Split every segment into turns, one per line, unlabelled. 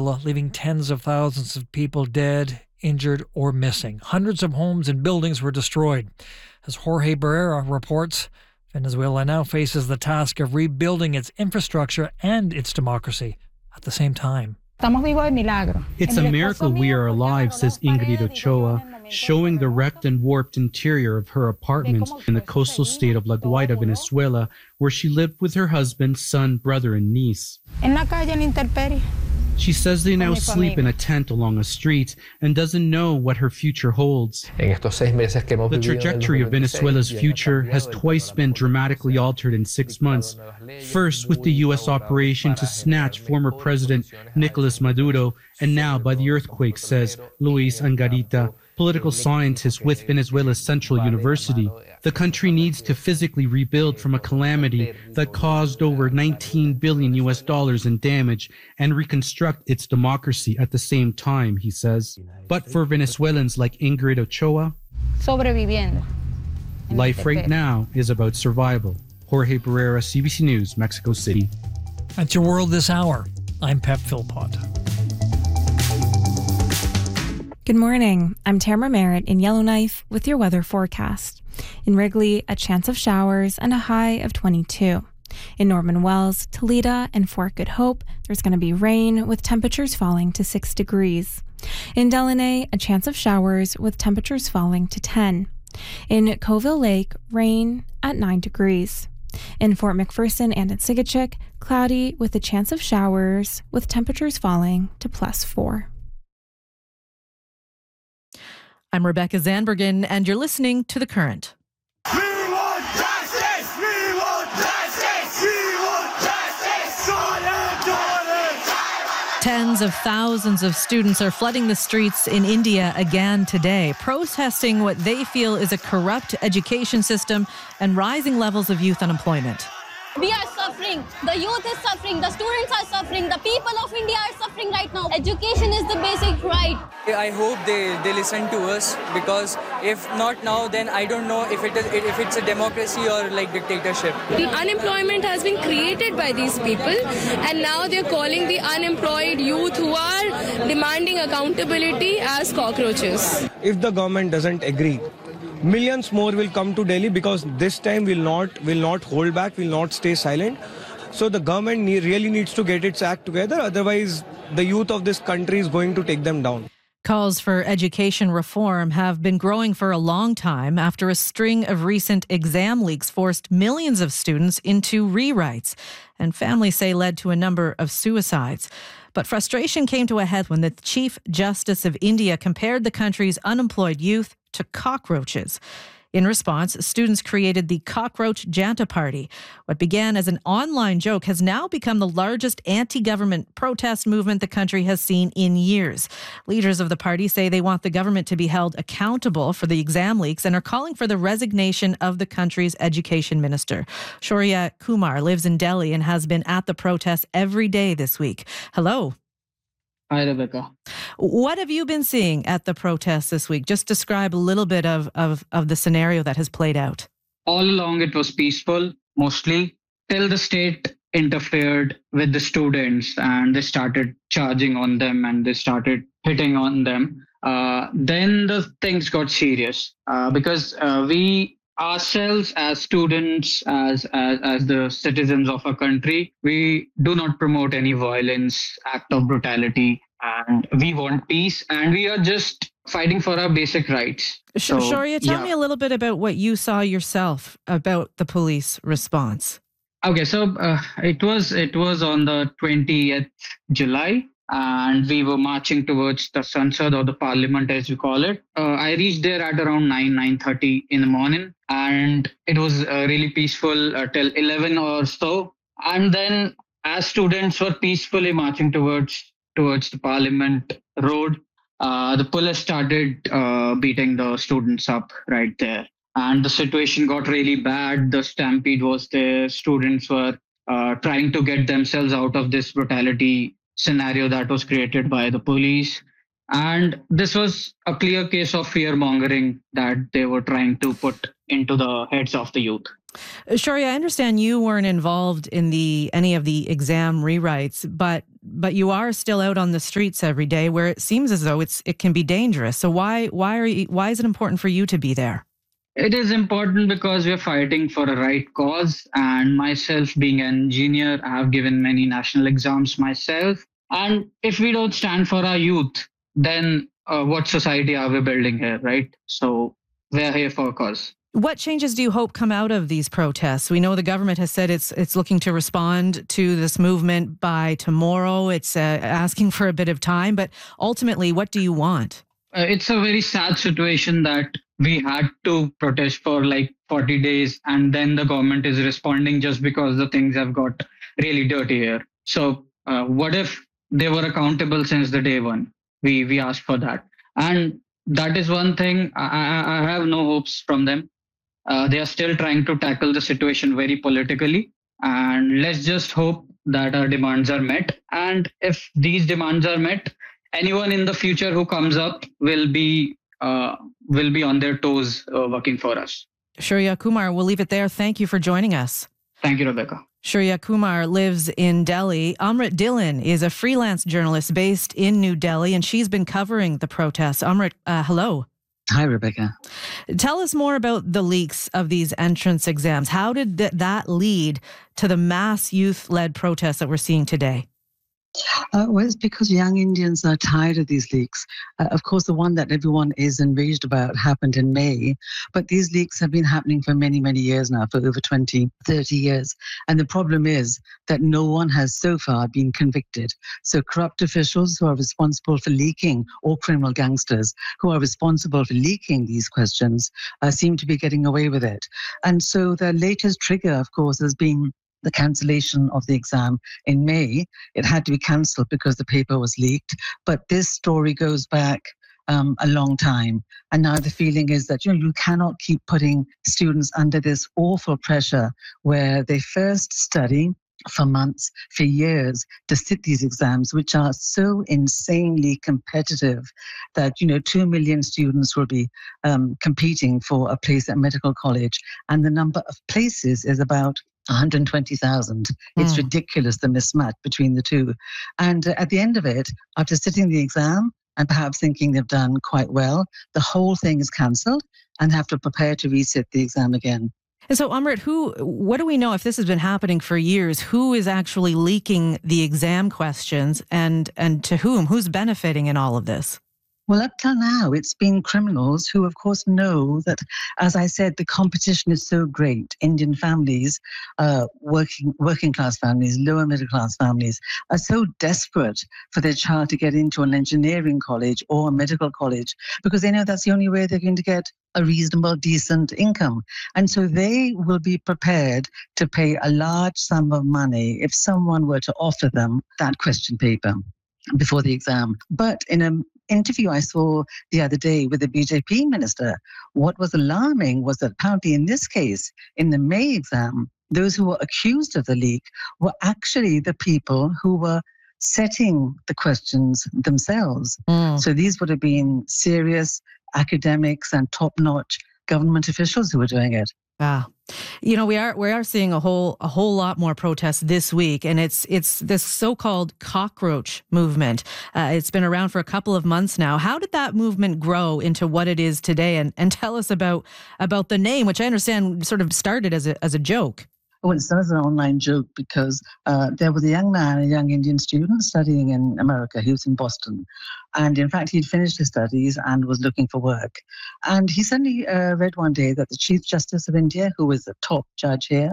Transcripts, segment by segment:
Venezuela, leaving tens of thousands of people dead, injured, or missing. Hundreds of homes and buildings were destroyed. As Jorge Barrera reports, Venezuela now faces the task of rebuilding its infrastructure and its democracy at the same time.
It's a miracle we are alive, says Ingrid Ochoa, showing the wrecked and warped interior of her apartment in the coastal state of La Guaira, Venezuela, where she lived with her husband, son, brother, and niece. She says they now sleep in a tent along a street and doesn't know what her future holds. The trajectory of Venezuela's future has twice been dramatically altered in 6 months. First with the U.S. operation to snatch former President Nicolas Maduro, and now by the earthquake, says Luis Angarita, political scientist with Venezuela's Central University. The country needs to physically rebuild from a calamity that caused over $19 billion in damage and reconstruct its democracy at the same time, he says. But for Venezuelans like Ingrid Ochoa, life right now is about survival. Jorge Barrera, CBC News, Mexico City.
That's your world this hour. I'm Pep Philpott.
Good morning. I'm Tamara Merritt in Yellowknife with your weather forecast. In Wrigley, a chance of showers and a high of 22. In Norman Wells, Toledo, and Fort Good Hope, there's going to be rain with temperatures falling to 6 degrees. In Delaney, a chance of showers with temperatures falling to 10. In Coville Lake, rain at 9 degrees. In Fort McPherson and in Sigachik, cloudy with a chance of showers with temperatures falling to +4.
I'm Rebecca Zandbergen, and you're listening to The Current.
We want justice! We want justice! We want justice!
Tens of thousands of students are flooding the streets in India again today, protesting what they feel is a corrupt education system and rising levels of youth unemployment.
We are suffering. The youth is suffering. The students are suffering. The people of India are suffering right now. Education is the basic right.
I hope they listen to us, because if not now, then I don't know if it's a democracy or like dictatorship.
The unemployment has been created by these people, and now they're calling the unemployed youth who are demanding accountability as cockroaches.
If the government doesn't agree, millions more will come to Delhi, because this time will not hold back, will not stay silent. So the government really needs to get its act together. Otherwise, the youth of this country is going to take them down.
Calls for education reform have been growing for a long time after a string of recent exam leaks forced millions of students into rewrites, and families say led to a number of suicides. But frustration came to a head when the Chief Justice of India compared the country's unemployed youth to cockroaches. In response, students created the Cockroach Janta Party. What began as an online joke has now become the largest anti-government protest movement the country has seen in years. Leaders of the party say they want the government to be held accountable for the exam leaks and are calling for the resignation of the country's education minister. Shaurya Kumar lives in Delhi and has been at the protests every day this week. Hello.
Hi, Rebecca.
What have you been seeing at the protests this week? Just describe a little bit of the scenario that has played out.
All along, it was peaceful, mostly, till the state interfered with the students and they started charging on them and they started hitting on them. Then the things got serious because we ourselves as students, as the citizens of our country, we do not promote any violence, act of brutality, and we want peace, and we are just fighting for our basic rights.
Shaurya, tell me a little bit about what you saw yourself about the police response.
Okay, so it was on the 20th July. And we were marching towards the Sansad, or the parliament as we call it. I reached there at around 9:30 in the morning, and it was really peaceful till 11 or so. And then as students were peacefully marching towards the parliament road, the police started beating the students up right there. And the situation got really bad. The stampede was there. Students were trying to get themselves out of this brutality scenario that was created by the police. And this was a clear case of fear mongering that they were trying to put into the heads of the youth.
Shaurya, I understand you weren't involved in any of the exam rewrites, but you are still out on the streets every day, where it seems as though it can be dangerous. So why is it important for you to be there?
It is important because we're fighting for a right cause. And myself, being an engineer, I have given many national exams myself. And if we don't stand for our youth, then what society are we building here, right? So we're here for a cause.
What changes do you hope come out of these protests? We know the government has said it's looking to respond to this movement by tomorrow. It's asking for a bit of time, but ultimately, what do you want?
It's a very sad situation that we had to protest for like 40 days and then the government is responding just because the things have got really dirty here. So what if they were accountable since the day one? We asked for that. And that is one thing. I have no hopes from them. They are still trying to tackle the situation very politically. And let's just hope that our demands are met. And if these demands are met, anyone in the future who comes up will be on their toes working for us.
Shaurya Kumar, we'll leave it there. Thank you for joining us.
Thank you, Rebecca.
Shaurya Kumar lives in Delhi. Amrit Dhillon is a freelance journalist based in New Delhi, and she's been covering the protests. Amrit, hello.
Hi, Rebecca.
Tell us more about the leaks of these entrance exams. How did that lead to the mass youth-led protests that we're seeing today?
Well, it's because young Indians are tired of these leaks. Of course, the one that everyone is enraged about happened in May, but these leaks have been happening for many, many years now, for over 20, 30 years. And the problem is that no one has so far been convicted. So corrupt officials who are responsible for leaking, or criminal gangsters who are responsible for leaking these questions seem to be getting away with it. And so the latest trigger, of course, has been the cancellation of the exam in May. It had to be cancelled because the paper was leaked. But this story goes back a long time. And now the feeling is that you cannot keep putting students under this awful pressure where they first study for months, for years, to sit these exams, which are so insanely competitive that, 2 million students will be competing for a place at medical college. And the number of places is about 120,000. It's ridiculous, the mismatch between the two. And at the end of it, after sitting the exam and perhaps thinking they've done quite well, the whole thing is cancelled and have to prepare to resit the exam again.
And so, Amrit, what do we know, if this has been happening for years, who is actually leaking the exam questions and to whom? Who's benefiting in all of this?
Well, up till now, it's been criminals who, of course, know that, as I said, the competition is so great. Indian families, working class families, lower middle class families are so desperate for their child to get into an engineering college or a medical college because they know that's the only way they're going to get a reasonable, decent income. And so they will be prepared to pay a large sum of money if someone were to offer them that question paper before the exam. But in an interview I saw the other day with the BJP minister, what was alarming was that apparently in this case, in the May exam, those who were accused of the leak were actually the people who were setting the questions themselves. So these would have been serious academics and top-notch government officials who were doing it.
Wow. We are seeing a whole lot more protests this week, and it's this so-called cockroach movement. It's been around for a couple of months now. How did that movement grow into what it is today? And tell us about the name, which I understand sort of started as a joke.
Well, it started as an online joke because there was a young man, a young Indian student studying in America. He was in Boston. And in fact, he'd finished his studies and was looking for work. And he suddenly read one day that the Chief Justice of India, who was the top judge here,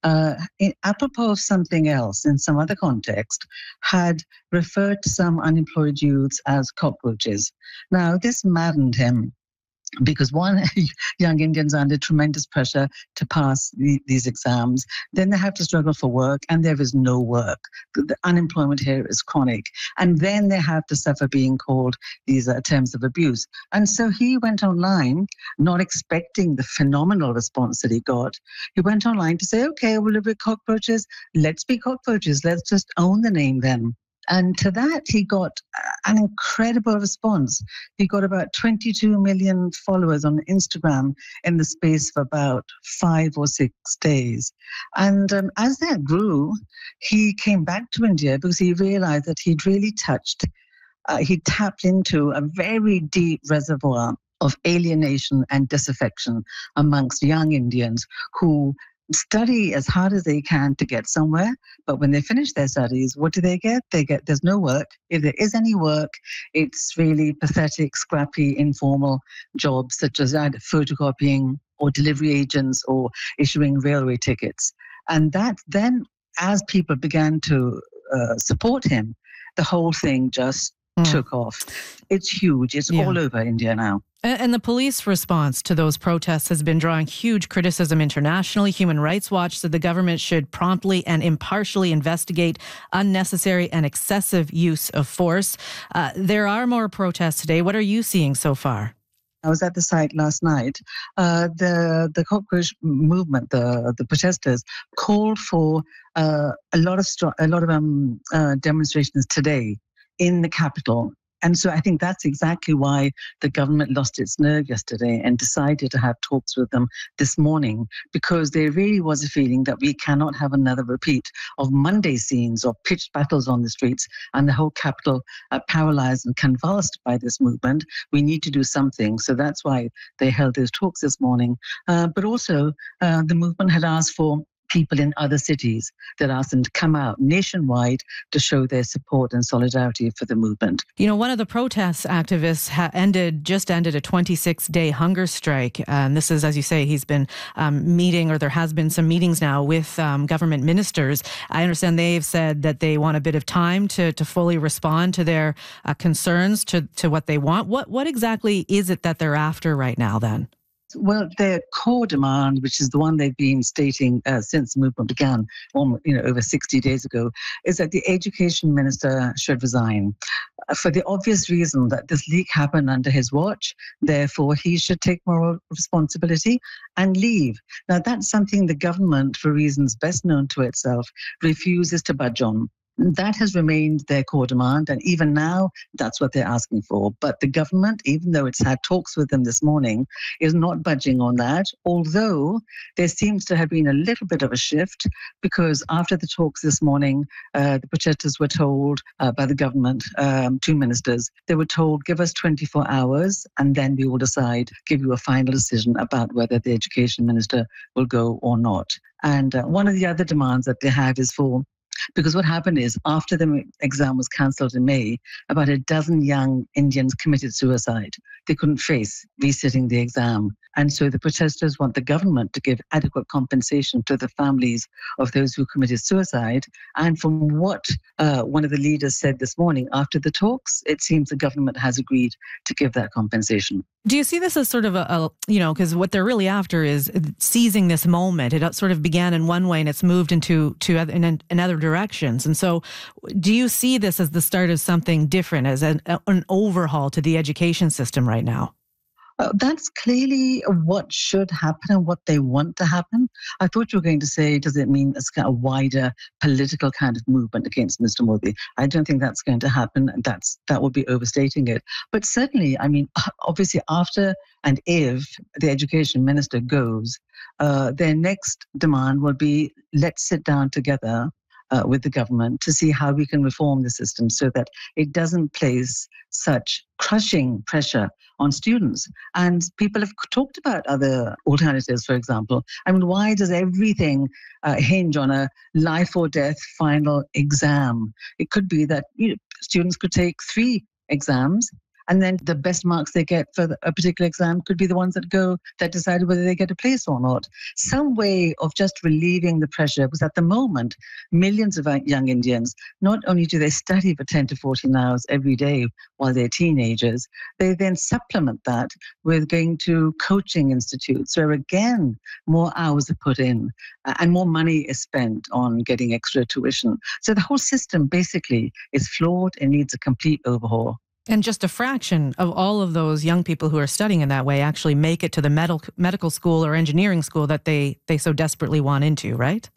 apropos of something else in some other context, had referred to some unemployed youths as cockroaches. Now, this maddened him. Because one, young Indians are under tremendous pressure to pass these exams. Then they have to struggle for work, and there is no work. The unemployment here is chronic. And then they have to suffer being called these terms of abuse. And so he went online, not expecting the phenomenal response that he got. He went online to say, okay, well, if we're cockroaches, let's be cockroaches. Let's just own the name then. And to that, he got an incredible response. He got about 22 million followers on Instagram in the space of about 5 or 6 days. And as that grew, he came back to India because he realized that he'd really he tapped into a very deep reservoir of alienation and disaffection amongst young Indians who study as hard as they can to get somewhere, but when they finish their studies, what do they get? There's no work. If there is any work, it's really pathetic, scrappy, informal jobs such as either photocopying or delivery agents or issuing railway tickets. And that then, as people began to support him, the whole thing just took off. It's huge. It's all over India now.
And the police response to those protests has been drawing huge criticism internationally. Human Rights Watch said the government should promptly and impartially investigate unnecessary and excessive use of force. There are more protests today. What are you seeing so far?
I was at the site last night. The cockroach movement, the protesters, called for a lot of demonstrations today in the capital. And so I think that's exactly why the government lost its nerve yesterday and decided to have talks with them this morning, because there really was a feeling that we cannot have another repeat of Monday scenes of pitched battles on the streets and the whole capital paralyzed and convulsed by this movement. We need to do something. So that's why they held those talks this morning. But also the movement had asked for people in other cities, that asked them to come out nationwide to show their support and solidarity for the movement.
You know, one of the protest activists just ended a 26-day hunger strike. And this is, as you say, he's been meeting, or there has been some meetings now with government ministers. I understand they've said that they want a bit of time to fully respond to their concerns, to what they want. What exactly is it that they're after right now then?
Well, their core demand, which is the one they've been stating since the movement began, over 60 days ago, is that the education minister should resign for the obvious reason that this leak happened under his watch. Therefore, he should take moral responsibility and leave. Now, that's something the government, for reasons best known to itself, refuses to budge on. That has remained their core demand, and even now, that's what they're asking for. But the government, even though it's had talks with them this morning, is not budging on that, although there seems to have been a little bit of a shift, because after the talks this morning, the protesters were told by the government, 2 ministers, they were told, give us 24 hours, and then we will give you a final decision about whether the education minister will go or not. And one of the other demands that they have is because what happened is, after the exam was cancelled in May, about a dozen young Indians committed suicide. They couldn't face resitting the exam. And so the protesters want the government to give adequate compensation to the families of those who committed suicide. And from what one of the leaders said this morning after the talks, it seems the government has agreed to give that compensation.
Do you see this as sort of because what they're really after is seizing this moment? It sort of began in one way and it's moved in other directions. And so do you see this as the start of something different, as an overhaul to the education system right now?
That's clearly what should happen and what they want to happen. I thought you were going to say, does it mean it's kind of wider political kind of movement against Mr. Modi? I don't think that's going to happen. That would be overstating it. But certainly, I mean, obviously after and if the education minister goes, their next demand will be, let's sit down together with the government to see how we can reform the system so that it doesn't place such crushing pressure on students. And people have talked about other alternatives, for example. I mean, why does everything hinge on a life or death final exam? It could be that students could take 3 exams, and then the best marks they get for a particular exam could be the ones that decide whether they get a place or not. Some way of just relieving the pressure, because at the moment, millions of young Indians, not only do they study for 10 to 14 hours every day while they're teenagers, they then supplement that with going to coaching institutes where, again, more hours are put in and more money is spent on getting extra tuition. So the whole system basically is flawed and needs a complete overhaul.
And just a fraction of all of those young people who are studying in that way actually make it to the medical school or engineering school that they so desperately want into, right?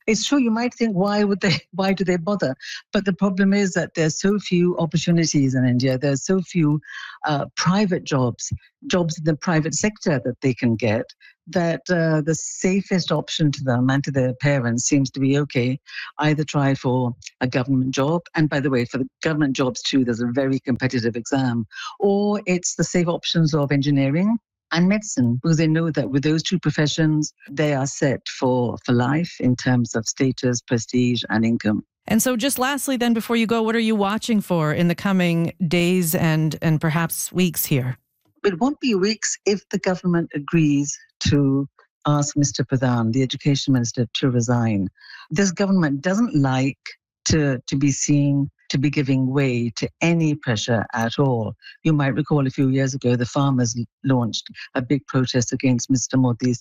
It's true, you might think, why do they bother? But the problem is that there's so few opportunities in India. There's so few private jobs in the private sector that they can get, that the safest option to them and to their parents seems to be, okay, either try for a government job. And by the way, for the government jobs too, there's a very competitive exam. Or it's the safe options of engineering and medicine, because they know that with those two professions, they are set for life in terms of status, prestige, and income.
And so just lastly then, before you go, what are you watching for in the coming days and perhaps weeks here?
It won't be weeks if the government agrees to ask Mr. Pradhan, the education minister, to resign. This government doesn't like to be seen to be giving way to any pressure at all. You might recall a few years ago, the farmers launched a big protest against Mr. Modi's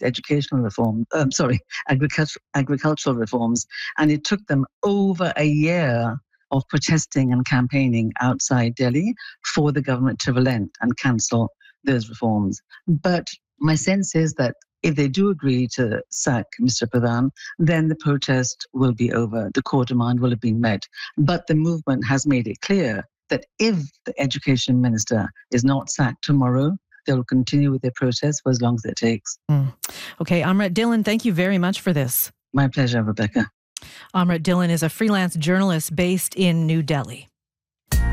agricultural reforms. And it took them over a year of protesting and campaigning outside Delhi for the government to relent and cancel those reforms. But my sense is that if they do agree to sack Mr. Pradhan, then the protest will be over. The core demand will have been met. But the movement has made it clear that if the education minister is not sacked tomorrow, they will continue with their protest for as long as it takes.
Okay, Amrit Dhillon, thank you very much for this.
My pleasure, Rebecca.
Amrit Dhillon is a freelance journalist based in New Delhi.